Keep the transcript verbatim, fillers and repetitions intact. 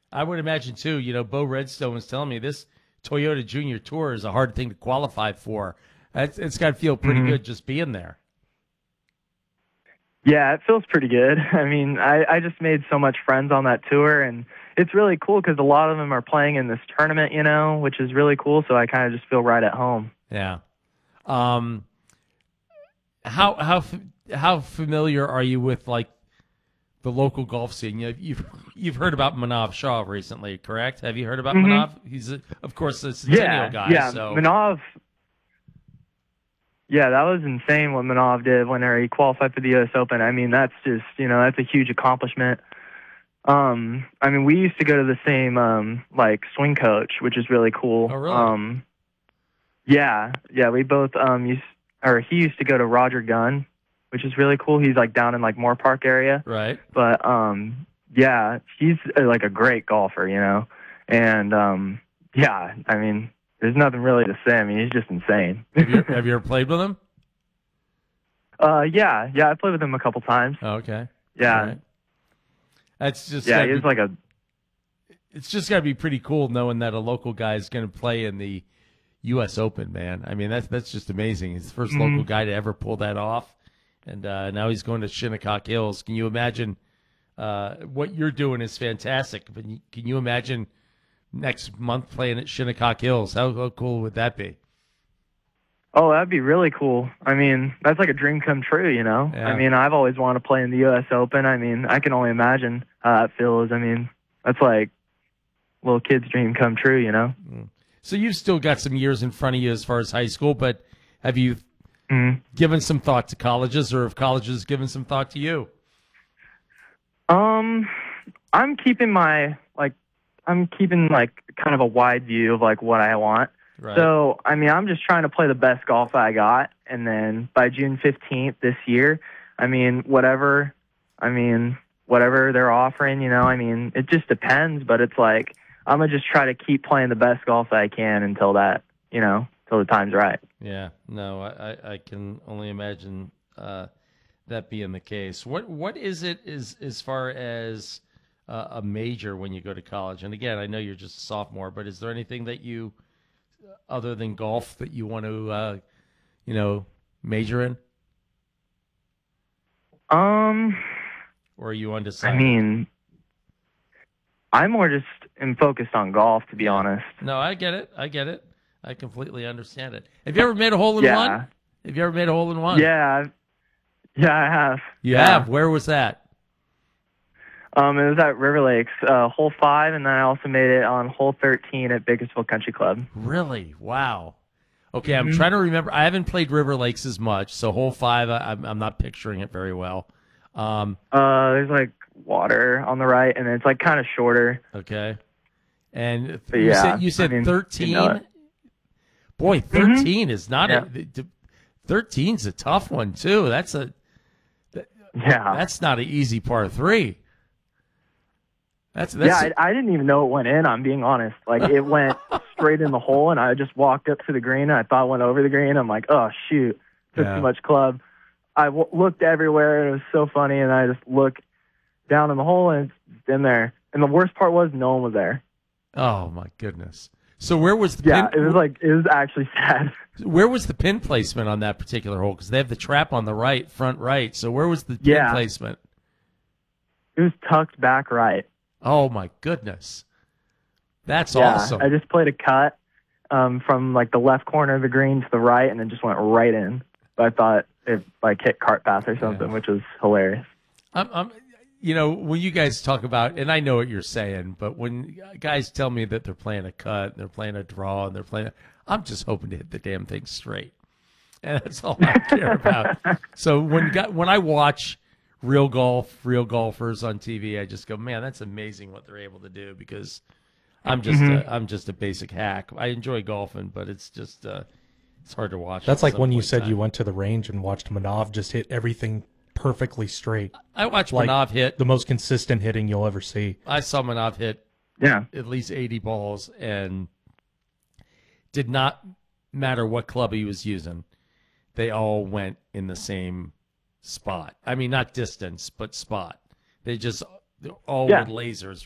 I would imagine too. You know, Bo Redstone was telling me this Toyota Junior Tour is a hard thing to qualify for. It's, it's got to feel pretty Mm-hmm. good just being there. Yeah, it feels pretty good. I mean, I, I just made so much friends on that tour, and it's really cool because a lot of them are playing in this tournament, you know, which is really cool. So I kind of just feel right at home. Yeah. Um. How how how familiar are you with like the local golf scene? You, you've you've heard about Manav Shah recently, correct? Have you heard about Mm-hmm. Manav? He's a, of course a Centennial Yeah, guy. yeah. So Manav. Yeah, that was insane what Manav did whenever he qualified for the U S Open. I mean, that's just, you know, that's a huge accomplishment. Um, I mean, we used to go to the same, um, like, swing coach, which is really cool. Oh, really? Um, yeah, yeah, we both, um, used, or he used to go to Roger Gunn, which is really cool. He's, like, down in, like, Moore Park area. right. But, um, yeah, he's, uh, like, a great golfer, you know? And, um, yeah, I mean, there's nothing really to say. I mean, he's just insane. Have you, have you ever played with him? Uh, yeah, yeah, I played with him a couple times. Oh, okay. Yeah, All right. That's just yeah, gotta he's be- like a it's just got to be pretty cool knowing that a local guy is going to play in the U S Open, man. I mean, that's that's just amazing. He's the 1st Mhm. local guy to ever pull that off, and uh, now he's going to Shinnecock Hills. Can you imagine? Uh, what you're doing is fantastic. But you- can you imagine next month playing at Shinnecock Hills? How, how cool would that be? oh, that'd be really cool. I mean, that's like a dream come true, you know. Yeah. I mean, I've always wanted to play in the U S Open. I mean, I can only imagine how that feels. I mean, that's like little kid's dream come true, you know. So you've still got some years in front of you as far as high school, but have you Mhm. given some thought to colleges, or have colleges given some thought to you? Um, I'm keeping my like, I'm keeping like kind of a wide view of like what I want. Right. So, I mean, I'm just trying to play the best golf I got. And then by June fifteenth this year, I mean, whatever, I mean, whatever they're offering, you know, I mean, it just depends. But it's like, I'm going to just try to keep playing the best golf I can until that, you know, until the time's right. Yeah, no, I, I, I can only imagine uh, that being the case. What what is it is as far as uh, a major when you go to college? And again, I know you're just a sophomore, but is there anything that you, other than golf, that you want to, uh, you know, major in, Um, or are you I undecided? mean, I'm more just am focused on golf, to be honest. No, I get it. I get it. I completely understand it. Have you ever made a hole in Yeah. one? Have you ever made a hole in one? Yeah, I've- yeah, I have. You yeah. have. Where was that? Um, it was at River Lakes, uh, hole five, and then I also made it on hole thirteen at Bakersfield Country Club. Really? Wow. Okay, I'm Mhm. trying to remember. I haven't played River Lakes as much, so hole five, I, I'm, I'm not picturing it very well. Um, Uh, there's like water on the right, and it's like kind of shorter. okay. And But you yeah, said, you I said mean, you thirteen? know it. Boy, thirteen is not Yeah. a thirteen's a tough one too. That's a Yeah. that's not an easy par three. That's that's yeah, I, I didn't even know it went in, I'm being honest. Like, it went straight in the hole, and I just walked up to the green, and I thought it went over the green. I'm like, oh, shoot, took Yeah. too much club. I w- looked everywhere, and it was so funny, and I just looked down in the hole, and it's in there. And the worst part was no one was there. oh my goodness. So where was the Yeah, pin? it was like, it was actually sad. Where was the pin placement on that particular hole? Because they have the trap on the right, front right. So where was the pin Yeah. placement? It was tucked back right. Oh my goodness, that's Yeah, awesome. I just played a cut um, from like the left corner of the green to the right, and it just went right in. But I thought it like hit cart path or something, Yeah. which was hilarious. I'm, I'm, you know, when you guys talk about, and I know what you're saying, but when guys tell me that they're playing a cut, they're playing a draw, and they're playing, I'm just hoping to hit the damn thing straight, and that's all I care about. So when gu- when I watch real golf, real golfers on T V, I just go, man, that's amazing what they're able to do, because I'm just Mm-hmm. a, I'm just a basic hack. I enjoy golfing, but it's just uh, it's hard to watch. That's at like some when you point in said time. you went to the range and watched Manav just hit everything perfectly straight. I watched Like Manav hit. the most consistent hitting you'll ever see. I saw Manav hit Yeah. at least eighty balls, and did not matter what club he was using. They all went in the same spot. I mean, not distance, but spot. They just all Yeah. with lasers